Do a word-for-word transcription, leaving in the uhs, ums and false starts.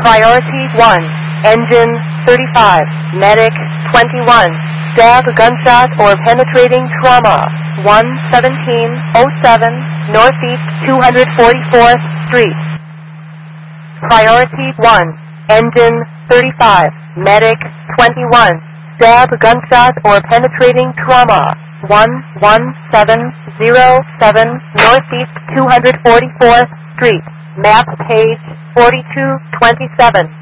Priority one, engine thirty-five, medic twenty-one, stab, gunshot, or penetrating trauma, one seventeen oh seven Northeast two hundred forty-fourth Street. Priority one, engine thirty-five, medic twenty-one, stab, gunshot, or penetrating trauma, one one seven oh seven Northeast two hundred forty-fourth Street. Map page forty-two twenty-seven.